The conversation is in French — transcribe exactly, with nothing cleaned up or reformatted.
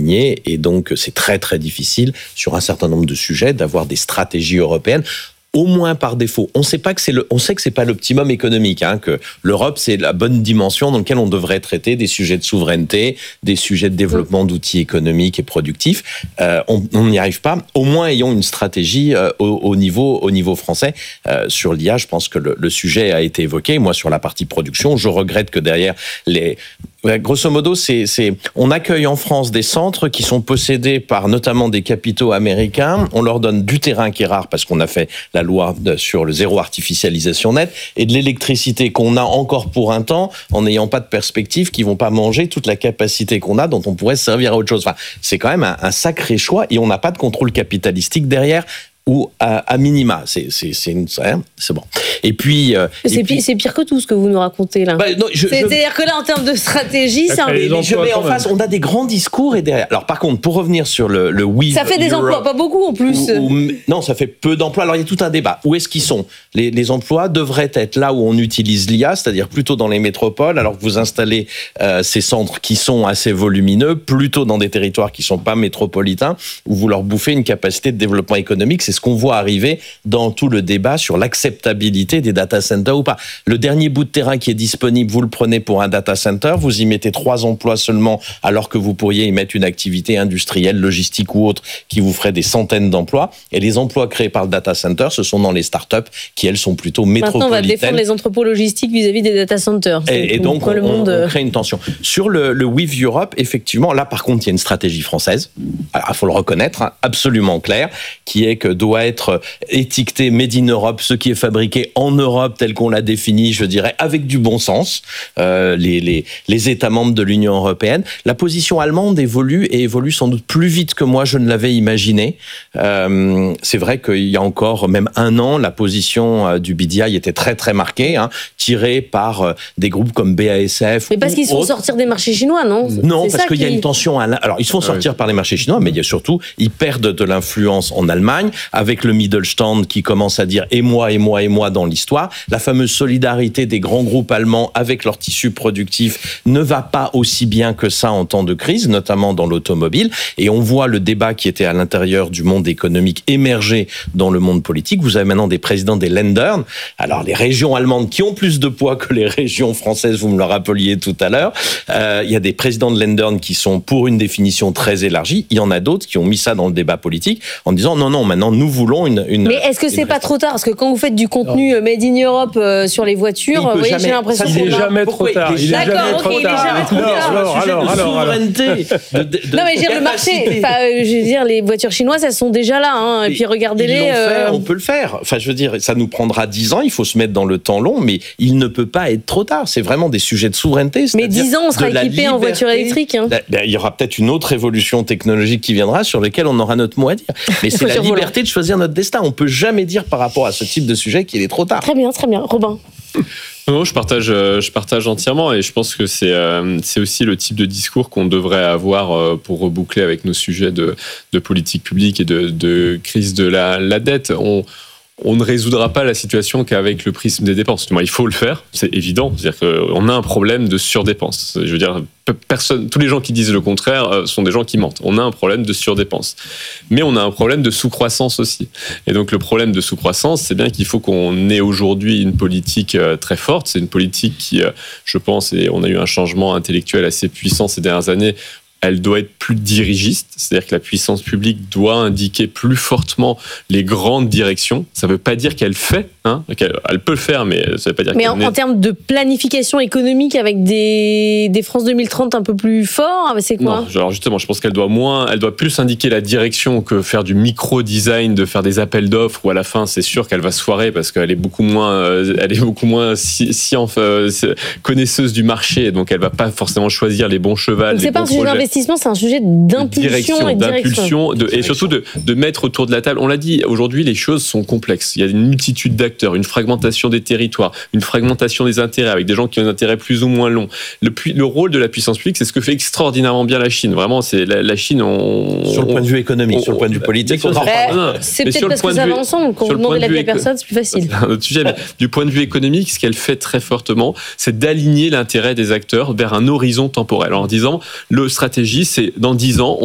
alignées, et donc c'est très très difficile sur un certain nombre de sujets d'avoir des stratégies européennes. Au moins par défaut. On sait pas que c'est le, on sait que c'est pas l'optimum économique, hein, que l'Europe c'est la bonne dimension dans laquelle on devrait traiter des sujets de souveraineté, des sujets de développement d'outils économiques et productifs. Euh, on n'y arrive pas. Au moins ayons une stratégie euh, au, au niveau, au niveau français euh, sur l'I A. Je pense que le, le sujet a été évoqué. Moi sur la partie production, je regrette que derrière les grosso modo, c'est, c'est, on accueille en France des centres qui sont possédés par notamment des capitaux américains. On leur donne du terrain qui est rare parce qu'on a fait la loi de, sur le zéro artificialisation nette et de l'électricité qu'on a encore pour un temps en n'ayant pas de perspective, qui vont pas manger toute la capacité qu'on a, dont on pourrait se servir à autre chose. Enfin, c'est quand même un, un sacré choix et on n'a pas de contrôle capitalistique derrière. Ou à, à minima, c'est c'est c'est, une, c'est bon. Et puis euh, c'est, et puis, pire, c'est pire que tout ce que vous nous racontez là. Bah, non, je, C'est-à-dire je... que là, en termes de stratégie, c'est un. Mais je mets en face, on a des grands discours et derrière. Alors par contre, pour revenir sur le le Weave, ça fait des Europe, emplois, pas beaucoup en plus. Ou, ou, non, ça fait peu d'emplois. Alors il y a tout un débat. Où est-ce qu'ils sont ? Les les emplois devraient être là où on utilise l'I A, c'est-à-dire plutôt dans les métropoles, alors que vous installez euh, ces centres qui sont assez volumineux, plutôt dans des territoires qui sont pas métropolitains, où vous leur bouffez une capacité de développement économique. C'est ce qu'on voit arriver dans tout le débat sur l'acceptabilité des data centers ou pas. Le dernier bout de terrain qui est disponible, vous le prenez pour un data center, vous y mettez trois emplois seulement, alors que vous pourriez y mettre une activité industrielle, logistique ou autre, qui vous ferait des centaines d'emplois. Et les emplois créés par le data center, ce sont dans les startups qui, elles, sont plutôt métropolitaines. Maintenant, on va défendre les entrepôts logistiques vis-à-vis des data centers. Et, et donc, on, le monde... on crée une tension. Sur le, le Weave Europe, effectivement, là, par contre, il y a une stratégie française. Alors, il faut le reconnaître, hein, absolument claire, qui est que doit être étiqueté Made in Europe, ce qui est fabriqué en Europe tel qu'on l'a défini, je dirais, avec du bon sens, euh, les, les, les États membres de l'Union européenne. La position allemande évolue et évolue sans doute plus vite que moi je ne l'avais imaginé. Euh, c'est vrai qu'il y a encore même un an, la position du B D I était très très marquée, hein, tirée par des groupes comme B A S F. Mais parce qu'ils se font sortir des marchés chinois, non ? Non, c'est parce qu'il qui... y a une tension. À la... Alors, ils se font sortir ah oui. par les marchés chinois, mais il y a surtout, ils perdent de l'influence en Allemagne, avec le Mittelstand qui commence à dire et moi, et moi, et moi dans l'histoire. La fameuse solidarité des grands groupes allemands avec leur tissu productif ne va pas aussi bien que ça en temps de crise, notamment dans l'automobile. Et on voit le débat qui était à l'intérieur du monde économique émerger dans le monde politique. Vous avez maintenant des présidents des Länder. Alors, les régions allemandes qui ont plus de poids que les régions françaises, vous me le rappeliez tout à l'heure. Euh, il y a des présidents de Länder qui sont pour une définition très élargie. Il y en a d'autres qui ont mis ça dans le débat politique en disant non, non, maintenant nous voulons une... une Mais est-ce que c'est pas trop tard ? Parce que quand vous faites du contenu non. Made in Europe euh, sur les voitures, vous voyez, jamais, j'ai l'impression qu'il n'est jamais trop tard. Il est D'accord, jamais ok, trop il est tard. jamais trop tard. Alors, alors, alors, alors. De, de, de non, mais je veux dire, le marché, enfin, je veux dire, les voitures chinoises, elles sont déjà là, hein, et, et puis regardez-les. Euh... On peut le faire. Enfin, je veux dire, ça nous prendra dix ans, il faut se mettre dans le temps long, mais il ne peut pas être trop tard. C'est vraiment des sujets de souveraineté. Mais dix ans, on sera équipé en voiture électrique. Hein. Ben, il y aura peut-être une autre évolution technologique qui viendra sur laquelle on aura notre mot à dire. Mais c'est la liberté de choisir notre destin. On peut jamais dire par rapport à ce type de sujet qu'il est trop tard. Très bien, très bien. Robin. Non, je partage, je partage entièrement et je pense que c'est, euh, c'est aussi le type de discours qu'on devrait avoir euh, pour reboucler avec nos sujets de, de politique publique et de, de crise de la, la dette. On, on ne résoudra pas la situation qu'avec le prisme des dépenses. Il faut le faire, c'est évident. C'est-à-dire qu'on a un problème de surdépense. Je veux dire, personne, tous les gens qui disent le contraire sont des gens qui mentent. On a un problème de surdépense. Mais on a un problème de sous-croissance aussi. Et donc, le problème de sous-croissance, c'est bien qu'il faut qu'on ait aujourd'hui une politique très forte. C'est une politique qui, je pense, et on a eu un changement intellectuel assez puissant ces dernières années, elle doit être plus dirigiste, c'est-à-dire que la puissance publique doit indiquer plus fortement les grandes directions. Ça ne veut pas dire qu'elle fait, hein, qu'elle elle peut le faire, mais ça ne veut pas dire mais qu'elle... Mais en, en termes de planification économique avec des, des France deux mille trente un peu plus forts, c'est quoi ? Non, alors justement, je pense qu'elle doit moins, elle doit plus indiquer la direction que faire du micro-design, de faire des appels d'offres où à la fin, c'est sûr qu'elle va se foirer parce qu'elle est beaucoup moins, elle est beaucoup moins si, si, enfin, connaisseuse du marché, donc elle ne va pas forcément choisir les bons chevals, donc les bons projets. C'est un sujet d'impulsion et de d'impulsion, de, et surtout de, de mettre autour de la table. On l'a dit, aujourd'hui, les choses sont complexes. Il y a une multitude d'acteurs, une fragmentation des territoires, une fragmentation des intérêts, avec des gens qui ont des intérêts plus ou moins longs. Le, le rôle de la puissance publique, c'est ce que fait extraordinairement bien la Chine. Vraiment, c'est la, la Chine... On, sur le point de vue économique, on, sur le point de vue politique... On, on bah, non, c'est peut-être parce que ça va ensemble. Quand vous demandez l'avis à personne, c'est plus facile. C'est un autre sujet, mais du point de vue économique, ce qu'elle fait très fortement, c'est d'aligner l'intérêt des acteurs vers un horizon temporel, en disant, le stratégie, c'est dans dix ans,